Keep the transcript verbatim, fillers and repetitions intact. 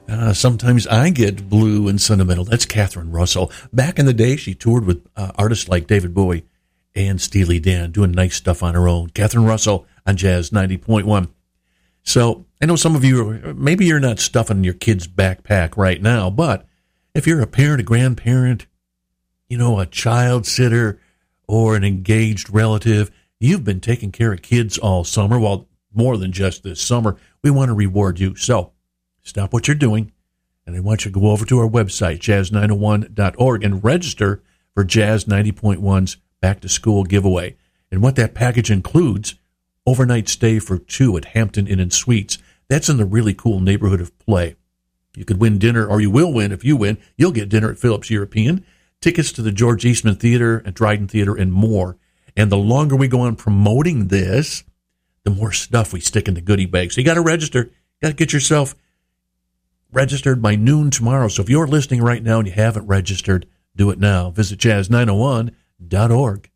Uh, sometimes I get blue and sentimental. That's Catherine Russell. Back in the day, she toured with uh, artists like David Bowie and Steely Dan, doing nice stuff on her own. Catherine Russell on Jazz ninety point one. So I know some of you, maybe you're not stuffing your kid's backpack right now, but if you're a parent, a grandparent, you know, a child sitter, or an engaged relative, you've been taking care of kids all summer. Well, more than just this summer. We want to reward you. So stop what you're doing, and I want you to go over to our website, jazz nine oh one dot org, and register for Jazz ninety point one's Back to School giveaway. And what that package includes, overnight stay for two at Hampton Inn and Suites. That's in the really cool neighborhood of Play. You could win dinner, or you will win. If you win, you'll get dinner at Phillips European, tickets to the George Eastman Theater and Dryden Theater, and more. And the longer we go on promoting this, the more stuff we stick in the goodie bag. So you got to register. You got to get yourself registered by noon tomorrow. So if you're listening right now and you haven't registered, do it now. Visit jazz nine oh one dot org.